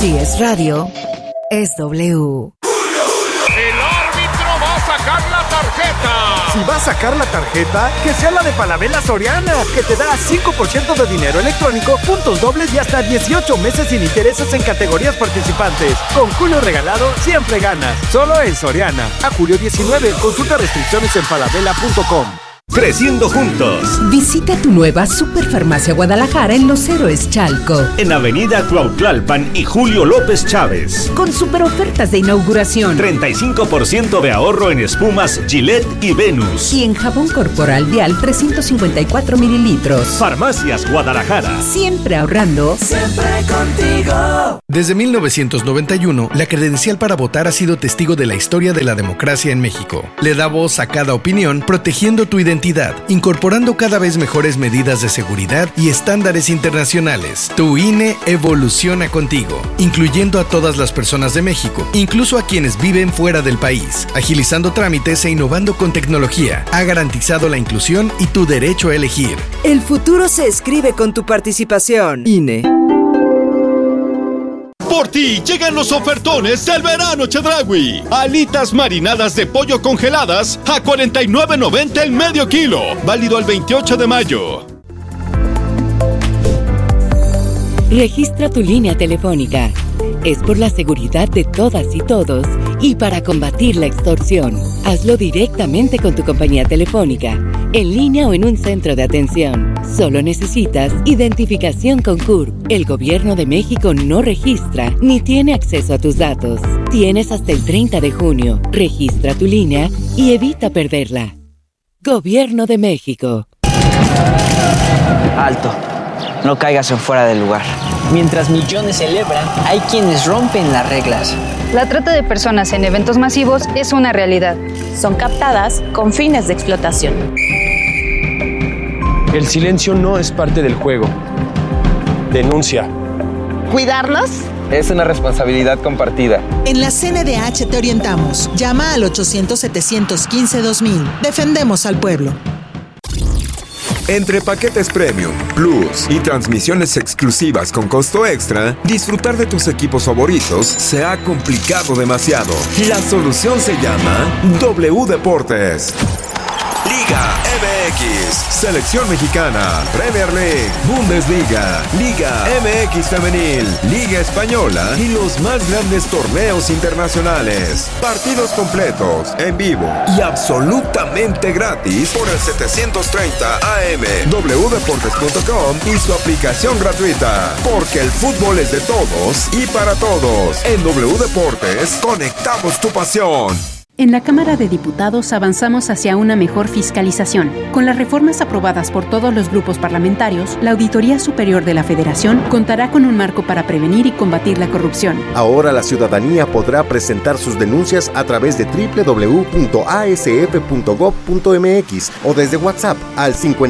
Si es radio, es W. El árbitro va a sacar la tarjeta. Si va a sacar la tarjeta, que sea la de Falabella Soriana, que te da 5% de dinero electrónico, puntos dobles y hasta 18 meses sin intereses en categorías participantes. Con Julio regalado, siempre ganas. Solo en Soriana. A julio 19. Consulta restricciones en falabella.com. Creciendo juntos. Visita tu nueva Superfarmacia Guadalajara en Los Héroes Chalco. En Avenida Cuautlalpan y Julio López Chávez. Con super ofertas de inauguración. 35% de ahorro en espumas Gillette y Venus. Y en jabón corporal Vial 354 mililitros. Farmacias Guadalajara. Siempre ahorrando. Siempre contigo. Desde 1991, la credencial para votar ha sido testigo de la historia de la democracia en México. Le da voz a cada opinión, protegiendo tu identidad, incorporando cada vez mejores medidas de seguridad y estándares internacionales. Tu INE evoluciona contigo, incluyendo a todas las personas de México, incluso a quienes viven fuera del país, agilizando trámites e innovando con tecnología. Ha garantizado la inclusión y tu derecho a elegir. El futuro se escribe con tu participación. INE. Por ti llegan los ofertones del verano Chedraui. Alitas marinadas de pollo congeladas a $49.90 el medio kilo. Válido el 28 de mayo. Registra tu línea telefónica. Es por la seguridad de todas y todos y para combatir la extorsión. Hazlo directamente con tu compañía telefónica, en línea o en un centro de atención. Solo necesitas identificación con CURP. El Gobierno de México no registra ni tiene acceso a tus datos. Tienes hasta el 30 de junio. Registra tu línea y evita perderla. Gobierno de México. Alto. No caigas en fuera del lugar. Mientras millones celebran, hay quienes rompen las reglas. La trata de personas en eventos masivos es una realidad. Son captadas con fines de explotación. El silencio no es parte del juego. Denuncia. ¿Cuidarnos? Es una responsabilidad compartida. En la CNDH te orientamos. Llama al 800-715-2000. Defendemos al pueblo. Entre paquetes Premium, Plus y transmisiones exclusivas con costo extra, disfrutar de tus equipos favoritos se ha complicado demasiado. La solución se llama W Deportes. Liga MX, Selección Mexicana, Premier League, Bundesliga, Liga MX Femenil, Liga Española y los más grandes torneos internacionales. Partidos completos, en vivo y absolutamente gratis por el 730 AM, wdeportes.com y su aplicación gratuita. Porque el fútbol es de todos y para todos. En W Deportes, conectamos tu pasión. En la Cámara de Diputados avanzamos hacia una mejor fiscalización. Con las reformas aprobadas por todos los grupos parlamentarios, la Auditoría Superior de la Federación contará con un marco para prevenir y combatir la corrupción. Ahora la ciudadanía podrá presentar sus denuncias a través de www.asf.gov.mx o desde WhatsApp al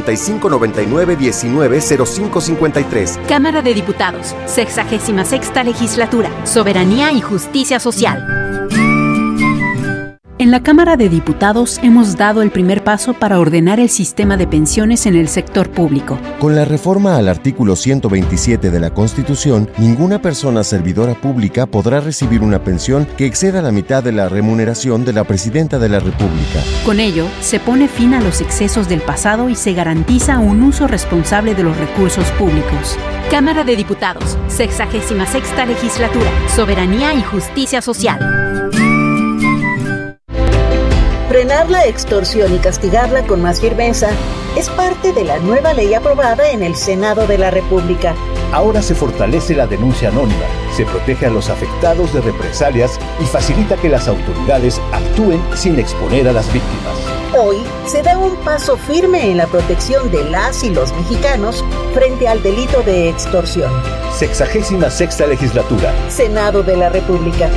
5599-190553. Cámara de Diputados, 66ª Legislatura, Soberanía y Justicia Social. En la Cámara de Diputados hemos dado el primer paso para ordenar el sistema de pensiones en el sector público. Con la reforma al artículo 127 de la Constitución, ninguna persona servidora pública podrá recibir una pensión que exceda la mitad de la remuneración de la Presidenta de la República. Con ello, se pone fin a los excesos del pasado y se garantiza un uso responsable de los recursos públicos. Cámara de Diputados, 66ª Legislatura, Soberanía y Justicia Social. Frenar la extorsión y castigarla con más firmeza es parte de la nueva ley aprobada en el Senado de la República. Ahora se fortalece la denuncia anónima, se protege a los afectados de represalias y facilita que las autoridades actúen sin exponer a las víctimas. Hoy se da un paso firme en la protección de las y los mexicanos frente al delito de extorsión. 66ª Legislatura. Senado de la República.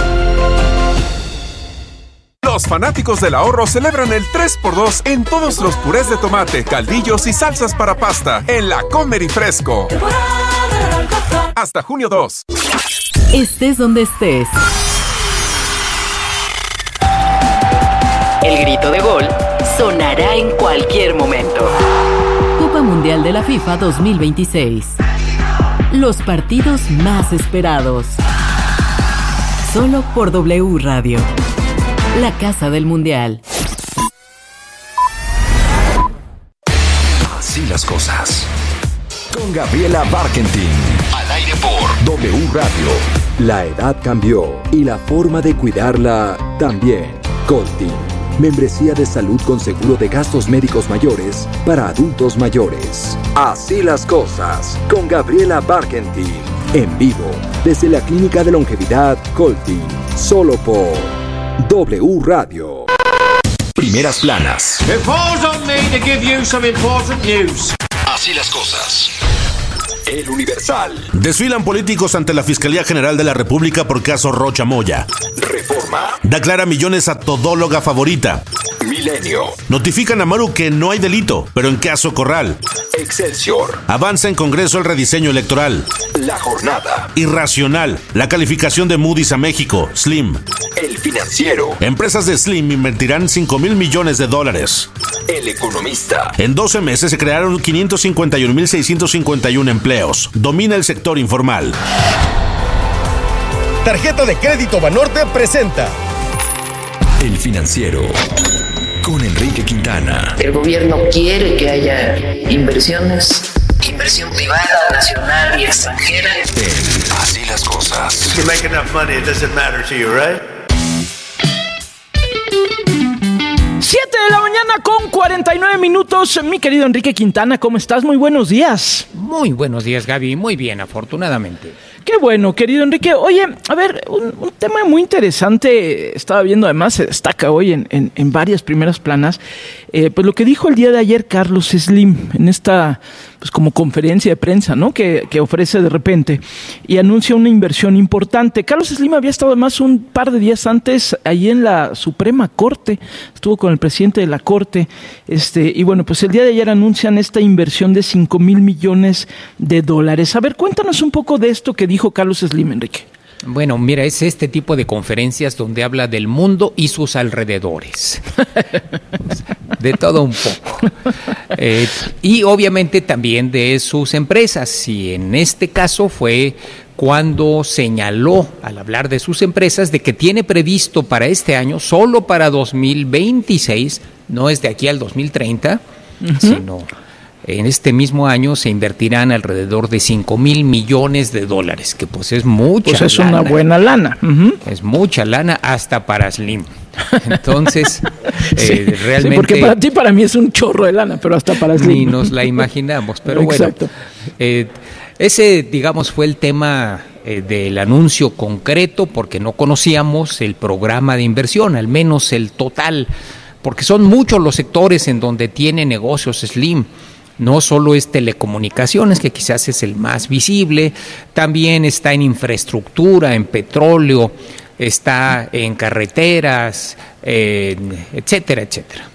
Los fanáticos del ahorro celebran el 3x2 en todos los purés de tomate, caldillos y salsas para pasta en la Comer y Fresco. Hasta junio 2. Estés donde estés. El grito de gol sonará en cualquier momento. Copa Mundial de la FIFA 2026. Los partidos más esperados. Solo por W Radio. La casa del Mundial. Así las cosas. Con Gabriela Barkentin. Al aire por W Radio. La edad cambió y la forma de cuidarla también. Coltin. Membresía de salud con seguro de gastos médicos mayores para adultos mayores. Así las cosas. Con Gabriela Barkentin. En vivo. Desde la Clínica de Longevidad Coltin. Solo por W Radio. Primeras planas. It falls on me to give you some important news. Así las cosas. El Universal. Desfilan políticos ante la Fiscalía General de la República por caso Rocha Moya. Reforma. Declara millones a todóloga favorita. Milenio. Notifican a Maru que no hay delito, pero en caso Corral. Excelsior. Avanza en Congreso el rediseño electoral. La Jornada. Irracional. La calificación de Moody's a México. Slim. El Financiero. Empresas de Slim invertirán $5,000 millones. El Economista. En 12 meses se crearon 551,651 empleos. Domina el sector informal. Tarjeta de Crédito Banorte presenta El Financiero con Enrique Quintana. El gobierno quiere que haya inversiones, inversión privada, nacional y extranjera. Así las cosas. If you make enough money, it doesn't matter to you, right? 7 de la mañana con 49 minutos. Mi querido Enrique Quintana, ¿cómo estás? Muy buenos días. Muy buenos días, Gaby. Muy bien, afortunadamente. Qué bueno, querido Enrique. Oye, a ver, un tema muy interesante. Estaba viendo, además, se destaca hoy en varias primeras planas. Pues lo que dijo el día de ayer Carlos Slim en esta, pues como conferencia de prensa, ¿no? Que ofrece de repente y anuncia una inversión importante. Carlos Slim había estado además un par de días antes ahí en la Suprema Corte. Estuvo con el presidente de la Corte. Y bueno, pues el día de ayer anuncian esta inversión de $5,000 millones. A ver, cuéntanos un poco de esto que dijo Carlos Slim, Enrique. Bueno, mira, es este tipo de conferencias donde habla del mundo y sus alrededores. De todo un poco. Y obviamente también de sus empresas. Y en este caso fue cuando señaló, al hablar de sus empresas, de que tiene previsto para este año, solo para 2026, no es de aquí al 2030, sino en este mismo año se invertirán alrededor de $5,000 millones, que pues es mucha lana. Pues es una buena lana. Es mucha lana hasta para Slim. Entonces, sí, realmente... Sí, porque para ti, para mí es un chorro de lana, pero hasta para Slim. Ni nos la imaginamos, pero exacto. Bueno. Ese, digamos, fue el tema del anuncio concreto, porque no conocíamos el programa de inversión, al menos el total, porque son muchos los sectores en donde tiene negocios Slim. No solo es telecomunicaciones, que quizás es el más visible, también está en infraestructura, en petróleo, está en carreteras, etcétera, etcétera.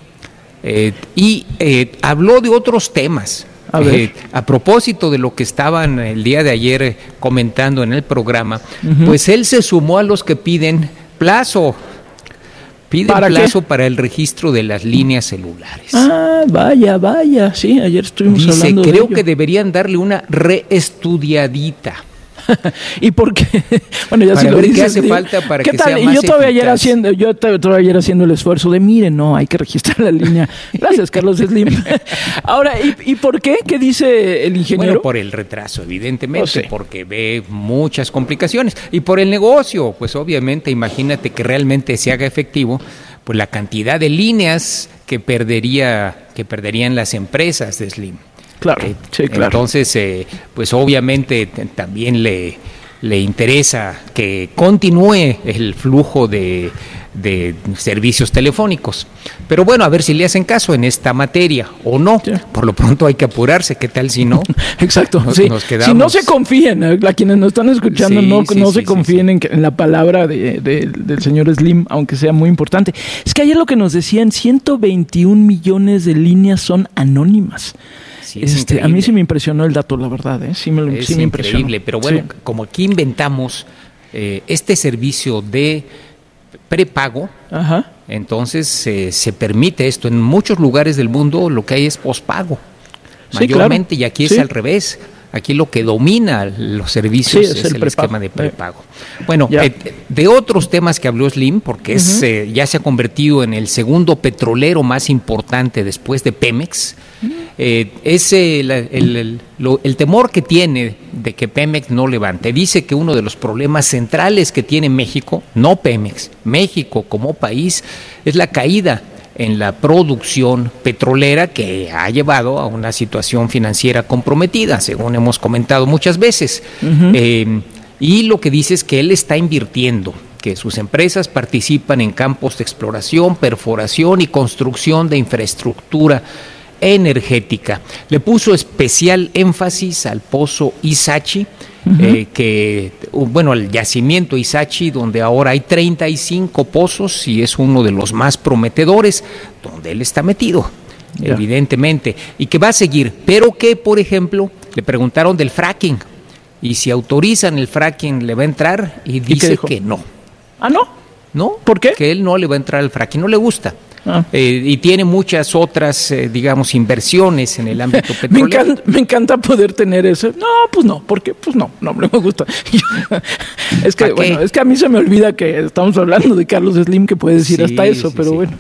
Y habló de otros temas. A propósito de lo que estaban el día de ayer comentando en el programa, pues él se sumó a los que piden plazo. Piden plazo para el registro de las líneas celulares. Ah, vaya, sí, ayer estuvimos hablando de ello. Creo que deberían darle una reestudiadita. ¿Y por qué? Bueno, ya para si lo ver dices, qué hace falta para que sea más y yo todavía eficaz. ayer haciendo el esfuerzo de, miren, no, hay que registrar la línea. Gracias, Carlos Slim. Ahora, ¿y por qué? ¿Qué dice el ingeniero? Bueno, por el retraso, evidentemente, porque ve muchas complicaciones. Y por el negocio, pues obviamente, imagínate que realmente se haga efectivo, pues la cantidad de líneas que perderían las empresas de Slim. Claro, sí, claro. Entonces, pues obviamente también le interesa que continúe el flujo de servicios telefónicos. Pero bueno, a ver si le hacen caso en esta materia o no. Sí. Por lo pronto hay que apurarse. ¿Qué tal si no? Exacto. Nos quedamos... Si no se confíen, a quienes nos están escuchando, no se confíen en la palabra del señor Slim, aunque sea muy importante. Es que ayer lo que nos decían, 121 millones de líneas son anónimas. Sí, a mí sí me impresionó el dato, la verdad, sí me impresionó. Increíble, pero bueno, como aquí inventamos este servicio de prepago, entonces se permite esto. En muchos lugares del mundo lo que hay es pospago, mayormente, y aquí es al revés. Aquí lo que domina los servicios es el esquema de prepago. Bueno, de otros temas que habló Slim, porque ya se ha convertido en el segundo petrolero más importante después de Pemex, es el temor que tiene de que Pemex no levante. Dice que uno de los problemas centrales que tiene México, no Pemex, México como país, es la caída en la producción petrolera que ha llevado a una situación financiera comprometida, según hemos comentado muchas veces. Y lo que dice es que él está invirtiendo, que sus empresas participan en campos de exploración, perforación y construcción de infraestructura energética. Le puso especial énfasis al pozo Ixachi, el yacimiento Ixachi, donde ahora hay 35 pozos y es uno de los más prometedores, donde él está metido, evidentemente, y que va a seguir, pero que, por ejemplo, le preguntaron del fracking, y si autorizan el fracking, ¿le va a entrar? Y dice que no. ¿Ah, no? ¿No? ¿Por qué? Que él no le va a entrar al fracking, no le gusta. Y tiene muchas otras, inversiones en el ámbito petrolero. Me encanta poder tener eso. No, pues no, porque pues no me gusta. Es que a mí se me olvida que estamos hablando de Carlos Slim, que puede decir hasta eso, pero bueno.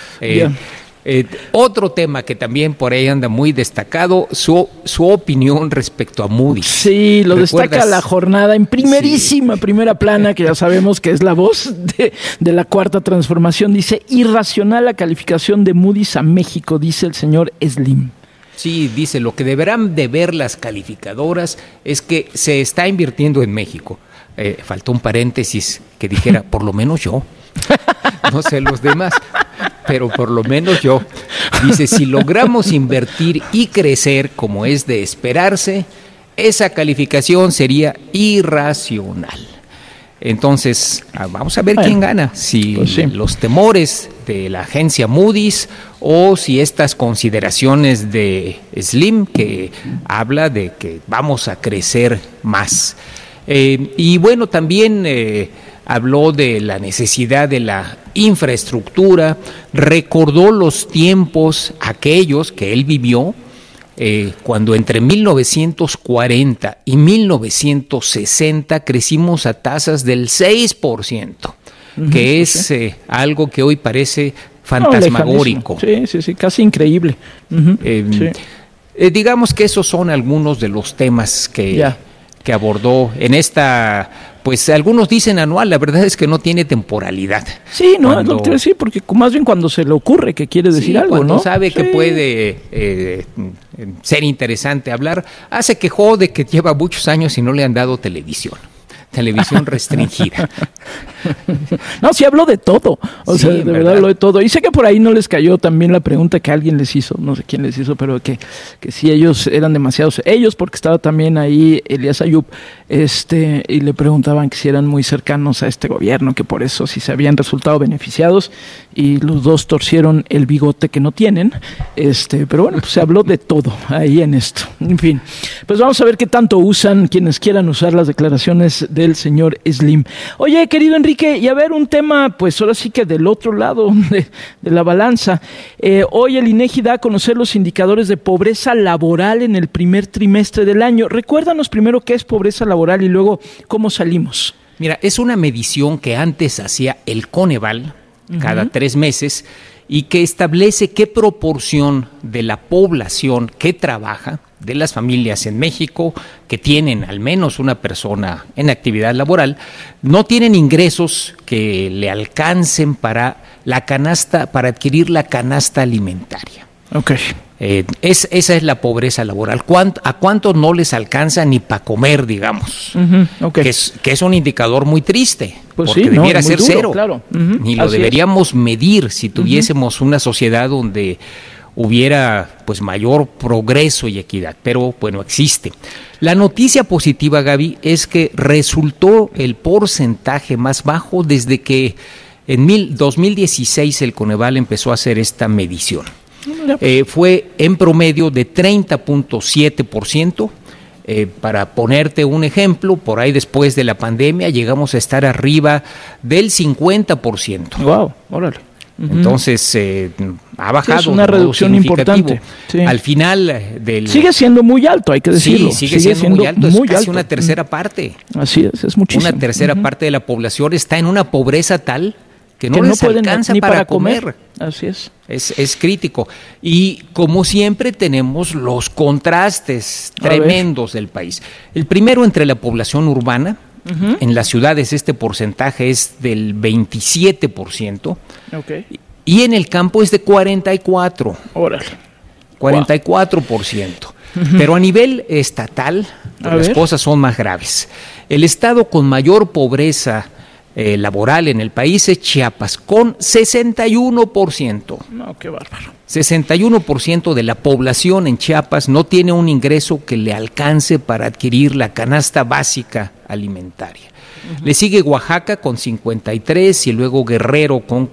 Otro tema que también por ahí anda muy destacado, su opinión respecto a Moody's. Sí, lo destaca La Jornada en primera plana, que ya sabemos que es la voz de la Cuarta Transformación. Dice: irracional la calificación de Moody's a México, dice el señor Slim. Sí, dice, lo que deberán de ver las calificadoras es que se está invirtiendo en México. Faltó un paréntesis que dijera, por lo menos yo. No sé los demás, pero por lo menos yo. Dice, si logramos invertir y crecer como es de esperarse, esa calificación sería irracional. Entonces, vamos a ver quién gana, si los temores de la agencia Moody's o si estas consideraciones de Slim, que habla de que vamos a crecer más. Y bueno, también habló de la necesidad de la infraestructura, recordó los tiempos aquellos que él vivió, cuando entre 1940 y 1960 crecimos a tasas del 6%, que es algo que hoy parece fantasmagórico. Sí, casi increíble. Digamos que esos son algunos de los temas que abordó en esta, pues algunos dicen anual, la verdad es que no tiene temporalidad. Sí, no, es lo que te decía, porque más bien cuando se le ocurre que quiere decir algo, cuando ¿no? Sabe que puede ser interesante hablar, hace quejó de que lleva muchos años y no le han dado televisión restringida. No, sí habló de todo, sea, de verdad habló de todo. Y sé que por ahí no les cayó también la pregunta que alguien les hizo, no sé quién les hizo, pero que si ellos eran demasiados, porque estaba también ahí Elías Ayub, y le preguntaban que si eran muy cercanos a este gobierno, que por eso si se habían resultado beneficiados, y los dos torcieron el bigote que no tienen, pero bueno, pues se habló de todo ahí en esto. En fin, pues vamos a ver qué tanto usan quienes quieran usar las declaraciones del señor Slim. Oye, querido Enrique, y a ver un tema, pues ahora sí que del otro lado de la balanza. Hoy el INEGI da a conocer los indicadores de pobreza laboral en el primer trimestre del año. Recuérdanos primero qué es pobreza laboral y luego cómo salimos. Mira, es una medición que antes hacía el Coneval cada 3 meses y que establece qué proporción de la población que trabaja, de las familias en México que tienen al menos una persona en actividad laboral, no tienen ingresos que le alcancen para adquirir la canasta alimentaria. Okay. Esa es la pobreza laboral. ¿A cuántos no les alcanza ni para comer, digamos? Que es un indicador muy triste, pues porque debiera ser duro, cero. Claro. Ni lo deberíamos medir si tuviésemos una sociedad donde hubiera pues mayor progreso y equidad, pero bueno, existe. La noticia positiva, Gaby, es que resultó el porcentaje más bajo desde que en 2016 el Coneval empezó a hacer esta medición. Fue en promedio de 30.7%. Para ponerte un ejemplo, por ahí después de la pandemia llegamos a estar arriba del 50%. Wow, órale. Entonces, ha bajado. Es una reducción importante. Sí. Al final del... Sigue siendo muy alto, hay que decirlo. Sí, sigue siendo muy alto. Es casi una tercera parte. Así es muchísimo. Una tercera parte de la población está en una pobreza tal que no les alcanza ni para comer. Así es. Es crítico. Y como siempre tenemos los contrastes tremendos del país. El primero entre la población urbana. En las ciudades este porcentaje es del 27%. Y en el campo es de 44%. Órale. 44%. Pero a nivel estatal, las cosas son más graves. El estado con mayor pobreza laboral en el país es Chiapas, con 61%. No, qué bárbaro. 61% de la población en Chiapas no tiene un ingreso que le alcance para adquirir la canasta básica alimentaria. Le sigue Oaxaca con 53% y luego Guerrero con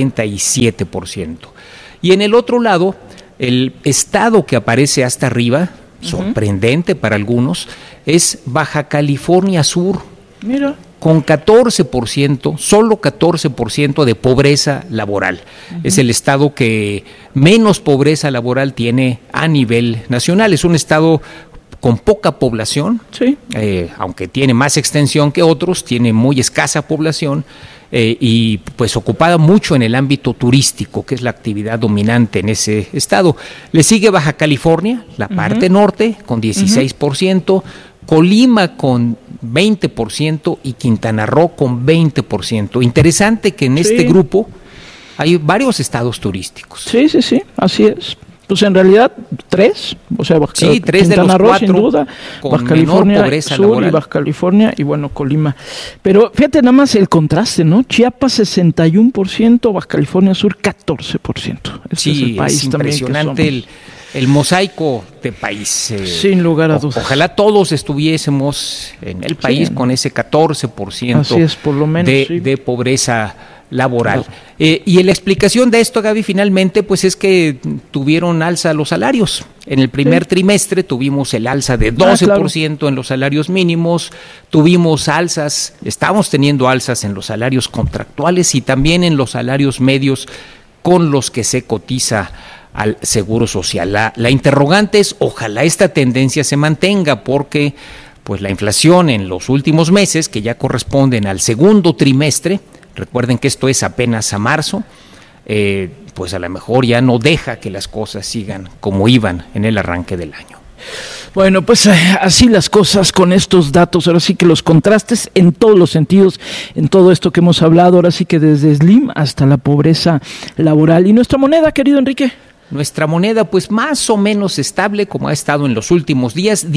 47%. Y en el otro lado, el estado que aparece hasta arriba, sorprendente para algunos, es Baja California Sur. Mira. Con 14%, solo 14% de pobreza laboral. Es el estado que menos pobreza laboral tiene a nivel nacional. Es un estado con poca población, aunque tiene más extensión que otros, tiene muy escasa población y pues ocupada mucho en el ámbito turístico, que es la actividad dominante en ese estado. Le sigue Baja California, la parte norte, con 16%, Colima con 20% y Quintana Roo con 20%. Interesante que en este grupo hay varios estados turísticos. Sí, así es. Pues en realidad 3, o sea, tres Quintana de los Roo, 4, sin duda, con Baja California pobreza Sur laboral. Y Baja California y bueno, Colima. Pero fíjate nada más el contraste, ¿no? Chiapas 61%, Baja California Sur 14%. Ese es el país es impresionante el mosaico de país. Sin lugar a dudas. Ojalá todos estuviésemos en el país con ese 14% así es, por lo menos, de pobreza laboral. Y la explicación de esto, Gaby, finalmente, pues es que tuvieron alza los salarios. En el primer trimestre tuvimos el alza de 12% en los salarios mínimos, estamos teniendo alzas en los salarios contractuales y también en los salarios medios con los que se cotiza al Seguro Social. La interrogante es, ojalá esta tendencia se mantenga, porque pues la inflación en los últimos meses, que ya corresponden al segundo trimestre, recuerden que esto es apenas a marzo, pues a lo mejor ya no deja que las cosas sigan como iban en el arranque del año. Bueno, pues así las cosas con estos datos, ahora sí que los contrastes en todos los sentidos, en todo esto que hemos hablado, ahora sí que desde Slim hasta la pobreza laboral. ¿Y nuestra moneda, querido Enrique? Nuestra moneda, pues más o menos estable, como ha estado en los últimos días,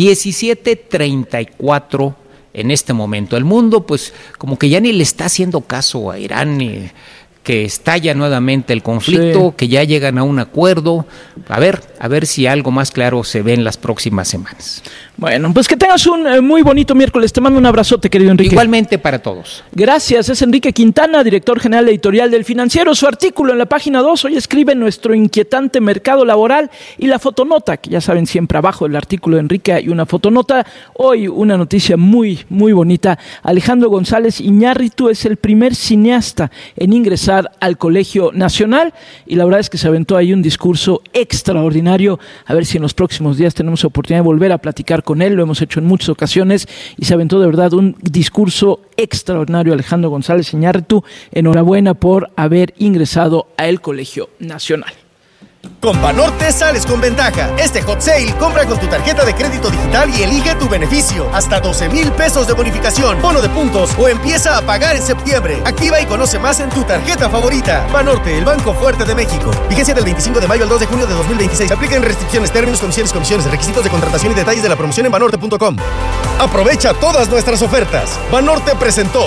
17.34 en este momento. El mundo, pues como que ya ni le está haciendo caso a Irán, que estalla nuevamente el conflicto, que ya llegan a un acuerdo. A ver si algo más claro se ve en las próximas semanas. Bueno, pues que tengas un muy bonito miércoles. Te mando un abrazote, querido Enrique. Igualmente para todos. Gracias. Es Enrique Quintana, director general editorial del Financiero. Su artículo en la página 2 hoy escribe nuestro inquietante mercado laboral y la fotonota, que ya saben, siempre abajo del artículo de Enrique hay una fotonota. Hoy una noticia muy, muy bonita. Alejandro González Iñárritu es el primer cineasta en ingresar al Colegio Nacional y la verdad es que se aventó ahí un discurso extraordinario. A ver si en los próximos días tenemos oportunidad de volver a platicar con él, lo hemos hecho en muchas ocasiones y se aventó de verdad un discurso extraordinario Alejandro González Iñárritu. Enhorabuena por haber ingresado al Colegio Nacional. Con Banorte sales con ventaja. Este hot sale, compra con tu tarjeta de crédito digital y elige tu beneficio. Hasta 12,000 pesos de bonificación, bono de puntos o empieza a pagar en septiembre. Activa y conoce más en tu tarjeta favorita. Banorte, el banco fuerte de México. Vigencia del 25 de mayo al 2 de junio de 2026. Aplican restricciones, términos, comisiones, requisitos de contratación y detalles de la promoción en banorte.com. Aprovecha todas nuestras ofertas. Banorte presentó.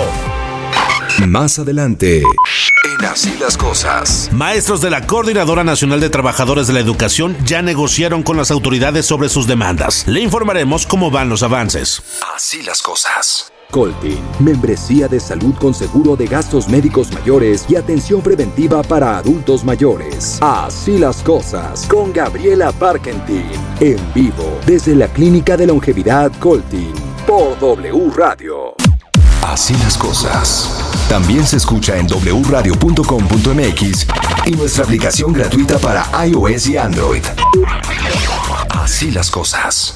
Más adelante, en Así las Cosas. Maestros de la Coordinadora Nacional de Trabajadores de la Educación ya negociaron con las autoridades sobre sus demandas. Le informaremos cómo van los avances. Así las Cosas. Colpin, membresía de salud con seguro de gastos médicos mayores y atención preventiva para adultos mayores. Así las Cosas, con Gabriela Barkentin, en vivo, desde la Clínica de Longevidad Colpin, por W Radio. Así las Cosas. También se escucha en wradio.com.mx y nuestra aplicación gratuita para iOS y Android. Así las cosas.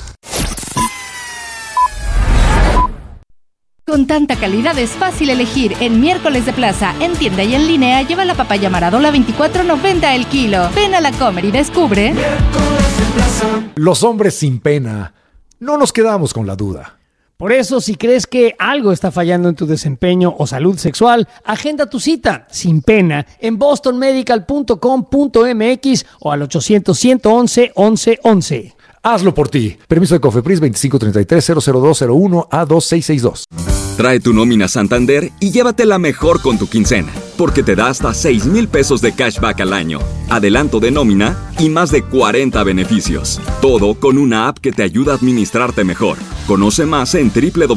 Con tanta calidad es fácil elegir. En Miércoles de Plaza, en tienda y en línea, lleva la papaya Maradola 24.90 el kilo. Ven a la Comer y descubre. Los hombres sin pena, no nos quedamos con la duda. Por eso, si crees que algo está fallando en tu desempeño o salud sexual, agenda tu cita sin pena en bostonmedical.com.mx o al 800-111-1111. Hazlo por ti. Permiso de Cofepris 2533-00201-A2662. Trae tu nómina Santander y llévate la mejor con tu quincena, porque te da hasta 6,000 pesos de cashback al año, adelanto de nómina y más de 40 beneficios. Todo con una app que te ayuda a administrarte mejor. Conoce más en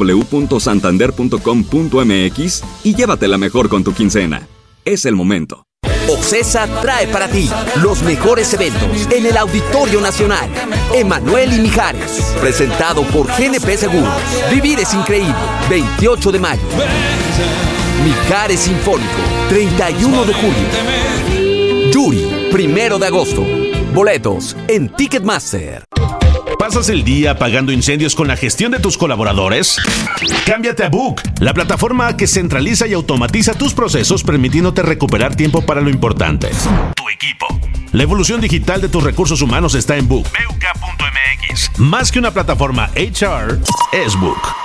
www.santander.com.mx y llévate la mejor con tu quincena. Es el momento. OCESA trae para ti los mejores eventos en el Auditorio Nacional. Emanuel y Mijares, presentado por GNP Seguros. Vivir es increíble, 28 de mayo. Mijares Sinfónico, 31 de julio. Yuri, 1 de agosto. Boletos en Ticketmaster. ¿Pasas el día apagando incendios con la gestión de tus colaboradores? Cámbiate a Book, la plataforma que centraliza y automatiza tus procesos, permitiéndote recuperar tiempo para lo importante: tu equipo. La evolución digital de tus recursos humanos está en Book. BUK.mx. Más que una plataforma HR, es Book.